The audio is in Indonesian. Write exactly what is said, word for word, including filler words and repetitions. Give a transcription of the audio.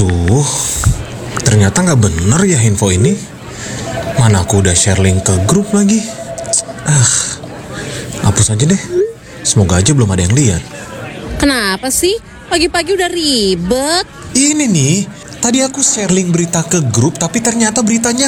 Aduh, ternyata nggak bener ya info ini. Mana aku udah share link ke grup lagi. Ah, hapus aja deh. Semoga aja belum ada yang lihat. Kenapa sih? Pagi-pagi udah ribet. Ini nih, tadi aku share link berita ke grup, tapi ternyata beritanya